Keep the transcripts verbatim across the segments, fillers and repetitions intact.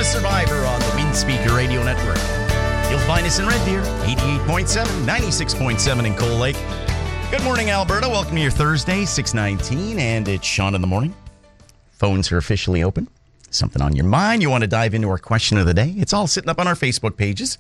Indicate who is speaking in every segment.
Speaker 1: Survivor on the Windspeaker Radio Network. You'll find us in Red Deer, eighty-eight point seven, ninety-six point seven in Coal Lake. Good morning, Alberta. Welcome to your Thursday, six nineteen, and it's Sean in the morning. Phones are officially open. Something on your mind, you want to dive into our question of the day, it's all sitting up on our Facebook pages.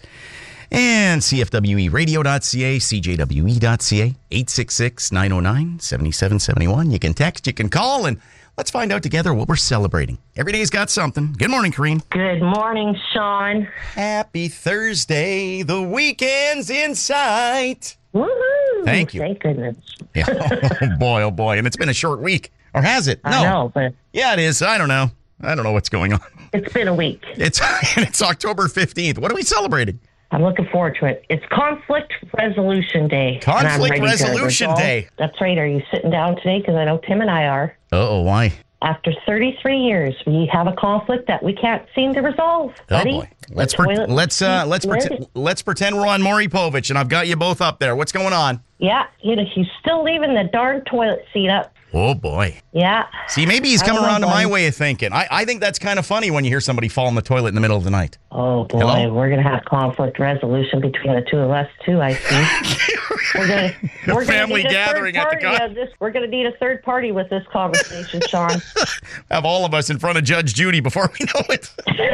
Speaker 1: And C F W E radio dot C A, C J W E dot C A, eight six six, nine oh nine, seven seven seven one. You can text, you can call, and let's find out together what we're celebrating. Every day's got something. Good morning, Kareen.
Speaker 2: Good morning, Sean.
Speaker 1: Happy Thursday. The weekend's in sight.
Speaker 2: Woohoo!
Speaker 1: Thank you.
Speaker 2: Thank goodness.
Speaker 1: Yeah. Oh, boy, oh, boy. And it's been a short week. Or has it? No.
Speaker 2: I know, but...
Speaker 1: Yeah, it is. I don't know. I don't know what's going on.
Speaker 2: It's been a week.
Speaker 1: It's it's October fifteenth. What are we celebrating?
Speaker 2: I'm looking forward to it. It's Conflict Resolution Day.
Speaker 1: Conflict Resolution Day.
Speaker 2: That's right. Are you sitting down today? Because I know Tim and I are.
Speaker 1: Uh-oh, why?
Speaker 2: After thirty-three years, we have a conflict that we can't seem to resolve.
Speaker 1: Oh,
Speaker 2: buddy.
Speaker 1: boy. Let's pre- let's uh, let's pretend let's pretend we're on Maury Povich, and I've got you both up there. What's going on?
Speaker 2: Yeah, you know, he's still leaving the darn toilet seat up.
Speaker 1: Oh, boy.
Speaker 2: Yeah.
Speaker 1: See, maybe he's coming around to my way of thinking. I, I think that's kind of funny when you hear somebody fall in the toilet in the middle of the night.
Speaker 2: Oh, boy.
Speaker 1: Hello?
Speaker 2: We're going to have conflict resolution between the two of us, too, I see. we're going to we're
Speaker 1: family
Speaker 2: gonna
Speaker 1: gathering at the con-
Speaker 2: this. We're going to need a third party with this conversation, Sean.
Speaker 1: Have all of us in front of Judge Judy before we know it.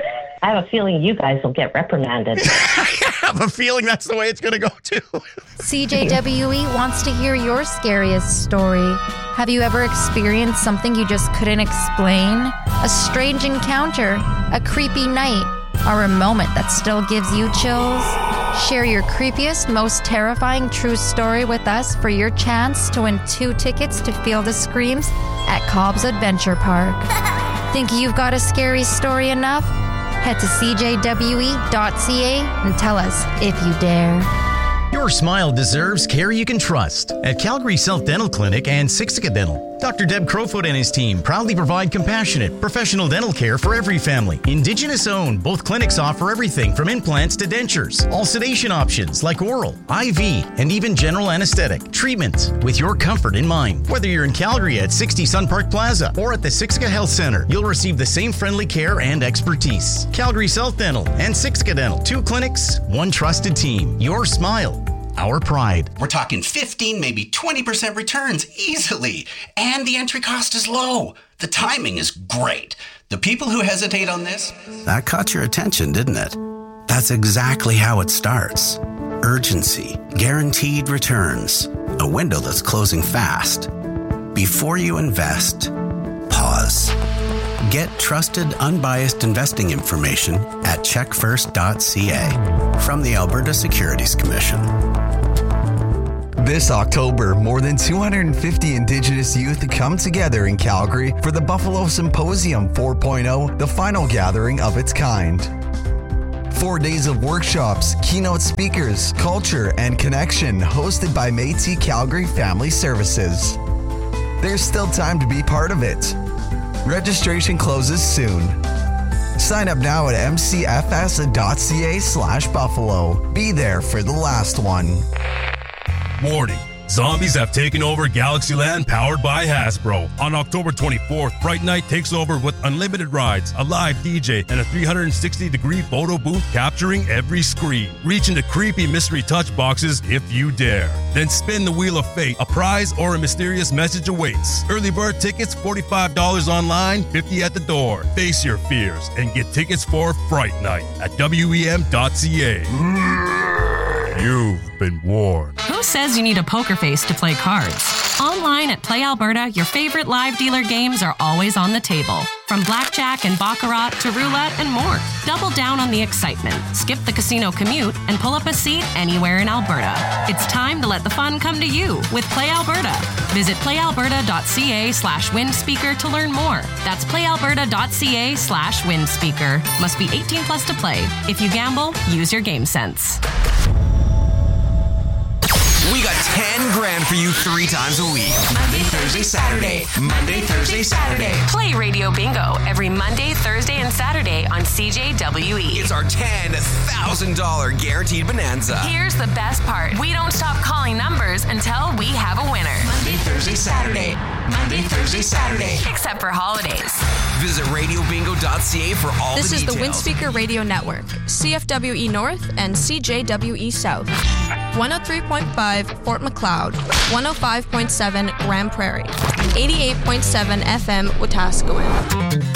Speaker 2: I have a feeling you guys will get reprimanded.
Speaker 1: I have a feeling that's the way it's going to go, too.
Speaker 3: C J W E wants to hear your scariest story. Have you ever experienced something you just couldn't explain? A strange encounter, a creepy night, or a moment that still gives you chills? Share your creepiest, most terrifying true story with us for your chance to win two tickets to Feel the Screams at Cobb's Adventure Park. Think you've got a scary story enough? Head to C J W E dot C A and tell us if you dare.
Speaker 1: Your smile deserves care you can trust. At Calgary Self Dental Clinic and Siksika Dental, Doctor Deb Crowfoot and his team proudly provide compassionate, professional dental care for every family. Indigenous owned, both clinics offer everything from implants to dentures. All sedation options like oral, I V, and even general anesthetic. Treatments with your comfort in mind. Whether you're in Calgary at sixty Sun Park Plaza or at the Siksika Health Center, you'll receive the same friendly care and expertise. Calgary Self Dental and Siksika Dental. Two clinics, one trusted team. Your smile, our pride.
Speaker 4: We're talking fifteen, maybe twenty percent returns easily. And the entry cost is low. The timing is great. The people who hesitate on this...
Speaker 5: That caught your attention, didn't it? That's exactly how it starts. Urgency, guaranteed returns, a window that's closing fast. Before you invest, pause. Get trusted, unbiased investing information at check first dot C A from the Alberta Securities Commission.
Speaker 6: This October, more than two hundred fifty Indigenous youth come together in Calgary for the Buffalo Symposium four point oh, the final gathering of its kind. Four days of workshops, keynote speakers, culture, and connection hosted by Métis Calgary Family Services. There's still time to be part of it. Registration closes soon. Sign up now at m c f s dot c a slash buffalo. Be there for the last one.
Speaker 7: Warning. Zombies have taken over Galaxyland powered by Hasbro. On October twenty-fourth, Fright Night takes over with unlimited rides, a live D J, and a three hundred sixty degree photo booth capturing every screen. Reach into creepy mystery touch boxes if you dare. Then spin the wheel of fate. A prize or a mysterious message awaits. Early bird tickets, forty-five dollars online, fifty dollars at the door. Face your fears and get tickets for Fright Night at W E M dot C A. You've been warned.
Speaker 8: Who says you need a poker face to play cards? Online at Play Alberta, your favorite live dealer games are always on the table. From blackjack and baccarat to roulette and more. Double down on the excitement. Skip the casino commute and pull up a seat anywhere in Alberta. It's time to let the fun come to you with Play Alberta. Visit play alberta dot c a slash windspeaker to learn more. That's play alberta dot c a slash windspeaker. Must be eighteen plus to play. If you gamble, use your game sense.
Speaker 9: We got ten grand for you three times a week. Monday, Thursday, Saturday. Monday, Thursday, Saturday.
Speaker 8: Play Radio Bingo every Monday, Thursday, and Saturday on C J W E.
Speaker 9: It's our ten thousand dollars guaranteed bonanza.
Speaker 8: Here's the best part. We don't stop calling numbers until we have a winner.
Speaker 9: Monday, Thursday, Saturday. Monday, Thursday, Saturday.
Speaker 8: Except for holidays.
Speaker 9: Visit radio bingo dot c a for all
Speaker 10: This
Speaker 9: the
Speaker 10: is
Speaker 9: details.
Speaker 10: the Windspeaker Radio Network, C F W E North and C J W E South. one oh three point five Fort McLeod, one oh five point seven Grand Prairie, eighty-eight point seven F M Wetaskiwin.